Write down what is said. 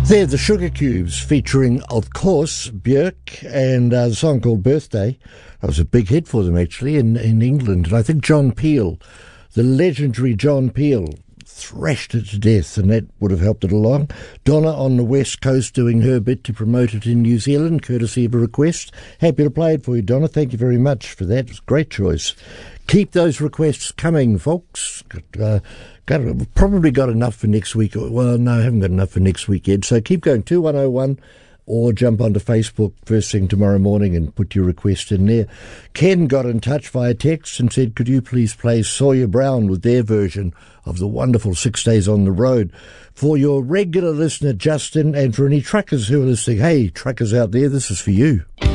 They're the Sugar Cubes, featuring, of course, Björk, and the song called Birthday. That was a big hit for them, actually, in England. And I think John Peel, the legendary John Peel, thrashed it to death, and that would have helped it along. Donna on the West Coast doing her bit to promote it in New Zealand, courtesy of a request. Happy to play it for you, Donna. Thank you very much for that. It was a great choice. Keep those requests coming, folks. Probably got enough for next week. Well, no, I haven't got enough for next week yet. So keep going, 2101, or jump onto Facebook first thing tomorrow morning and put your request in there. Ken got in touch via text and said, could you please play Sawyer Brown with their version of the wonderful 6 Days on the Road? For your regular listener, Justin, and for any truckers who are listening, hey, truckers out there, this is for you.